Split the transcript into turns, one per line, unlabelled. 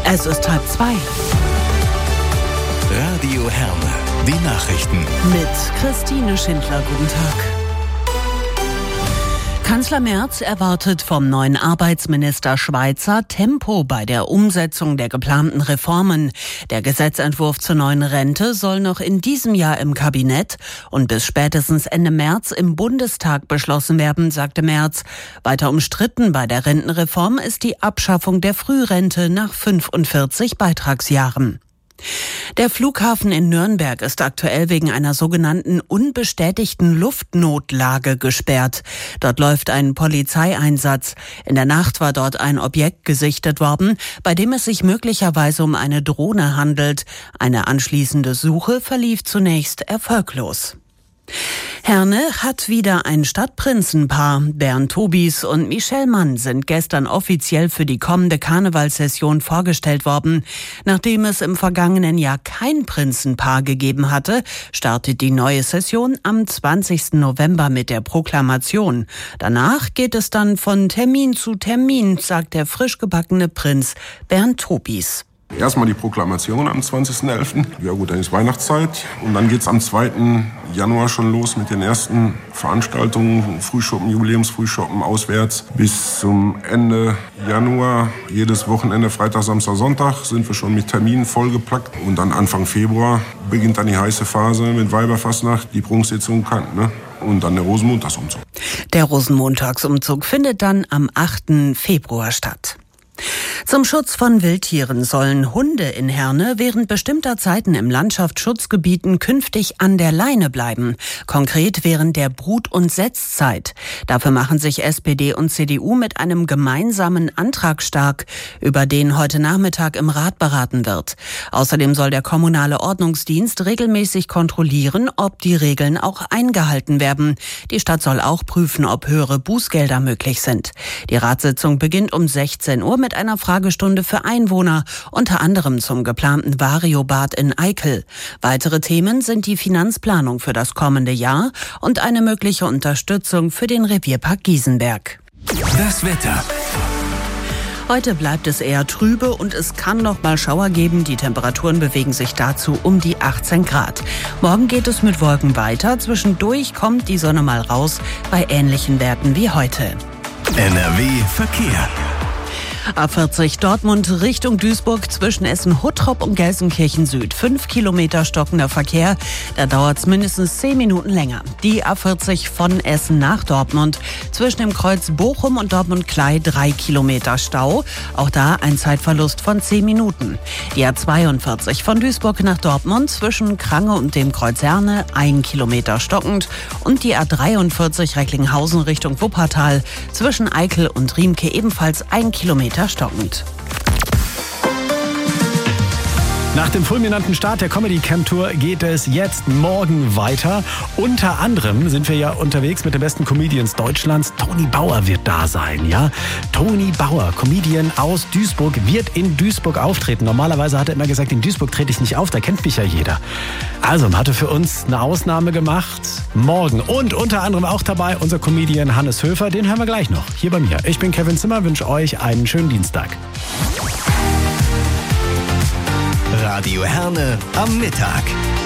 Es ist 1:30.
Radio Herne, die Nachrichten.
Mit Christine Schindler, guten Tag. Kanzler Merz erwartet vom neuen Arbeitsminister Schweizer Tempo bei der Umsetzung der geplanten Reformen. Der Gesetzentwurf zur neuen Rente soll noch in diesem Jahr im Kabinett und bis spätestens Ende März im Bundestag beschlossen werden, sagte Merz. Weiter umstritten bei der Rentenreform ist die Abschaffung der Frührente nach 45 Beitragsjahren. Der Flughafen in Nürnberg ist aktuell wegen einer sogenannten unbestätigten Luftnotlage gesperrt. Dort läuft ein Polizeieinsatz. In der Nacht war dort ein Objekt gesichtet worden, bei dem es sich möglicherweise um eine Drohne handelt. Eine anschließende Suche verlief zunächst erfolglos. Herne hat wieder ein Stadtprinzenpaar. Bernd Tobis und Michelle Mann sind gestern offiziell für die kommende Karnevalssession vorgestellt worden. Nachdem es im vergangenen Jahr kein Prinzenpaar gegeben hatte, startet die neue Session am 20. November mit der Proklamation. Danach geht es dann von Termin zu Termin, sagt der frisch gebackene Prinz Bernd Tobis.
Erstmal die Proklamation am 20.11. Ja gut, dann ist Weihnachtszeit. Und dann geht's am 2. Januar schon los mit den ersten Veranstaltungen, Frühschoppen, Jubiläumsfrühschoppen auswärts. Bis zum Ende Januar, jedes Wochenende, Freitag, Samstag, Sonntag, sind wir schon mit Terminen vollgepackt. Und dann Anfang Februar beginnt dann die heiße Phase mit Weiberfastnacht, die Prunksitzung kann, ne? Und dann der Rosenmontagsumzug.
Der Rosenmontagsumzug findet dann am 8. Februar statt. Zum Schutz von Wildtieren sollen Hunde in Herne während bestimmter Zeiten im Landschaftsschutzgebieten künftig an der Leine bleiben. Konkret während der Brut- und Setzzeit. Dafür machen sich SPD und CDU mit einem gemeinsamen Antrag stark, über den heute Nachmittag im Rat beraten wird. Außerdem soll der kommunale Ordnungsdienst regelmäßig kontrollieren, ob die Regeln auch eingehalten werden. Die Stadt soll auch prüfen, ob höhere Bußgelder möglich sind. Die Ratssitzung beginnt um 16 Uhr mit einer Fragestunde für Einwohner, unter anderem zum geplanten Variobad in Eickel. Weitere Themen sind die Finanzplanung für das kommende Jahr und eine mögliche Unterstützung für den Revierpark Giesenberg.
Das Wetter.
Heute bleibt es eher trübe und es kann noch mal Schauer geben. Die Temperaturen bewegen sich dazu um die 18 Grad. Morgen geht es mit Wolken weiter. Zwischendurch kommt die Sonne mal raus bei ähnlichen Werten wie heute.
NRW Verkehr.
A40 Dortmund Richtung Duisburg zwischen Essen-Huttrop und Gelsenkirchen Süd. 5 Kilometer stockender Verkehr. Da dauert es mindestens 10 Minuten länger. Die A40 von Essen nach Dortmund zwischen dem Kreuz Bochum und Dortmund-Klei 3 Kilometer Stau. Auch da ein Zeitverlust von 10 Minuten. Die A42 von Duisburg nach Dortmund zwischen Krange und dem Kreuz Herne 1 Kilometer stockend. Und die A43 Recklinghausen Richtung Wuppertal zwischen Eickel und Riemke ebenfalls 1 Kilometer stockend.
Nach dem fulminanten Start der Comedy Camp Tour geht es jetzt morgen weiter. Unter anderem sind wir ja unterwegs mit den besten Comedians Deutschlands. Toni Bauer wird da sein, ja? Toni Bauer, Comedian aus Duisburg, wird in Duisburg auftreten. Normalerweise hat er immer gesagt, in Duisburg trete ich nicht auf, da kennt mich ja jeder. Also hatte für uns eine Ausnahme gemacht. Morgen und unter anderem auch dabei unser Comedian Hannes Höfer. Den hören wir gleich noch hier bei mir. Ich bin Kevin Zimmer, wünsche euch einen schönen Dienstag.
Radio Herne am Mittag.